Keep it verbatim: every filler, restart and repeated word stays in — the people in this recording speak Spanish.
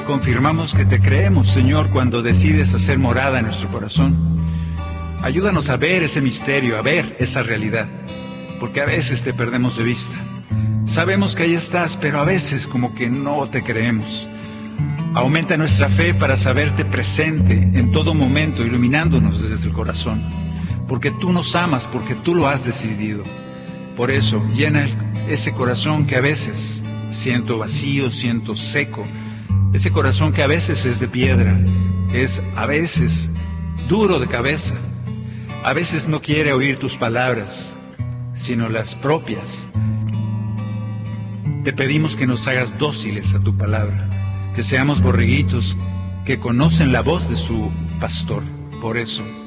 Confirmamos que te creemos, Señor, cuando decides hacer morada en nuestro corazón. Ayúdanos a ver ese misterio, a ver esa realidad, porque a veces te perdemos de vista. Sabemos que ahí estás, pero a veces como que no te creemos. Aumenta nuestra fe para saberte presente en todo momento, iluminándonos desde el corazón, porque tú nos amas, porque tú lo has decidido. Por eso, llena ese corazón que a veces siento vacío, siento seco, ese corazón que a veces es de piedra, es a veces duro de cabeza, a veces no quiere oír tus palabras, sino las propias. Te pedimos que nos hagas dóciles a tu palabra, que seamos borreguitos que conocen la voz de su pastor. Por eso,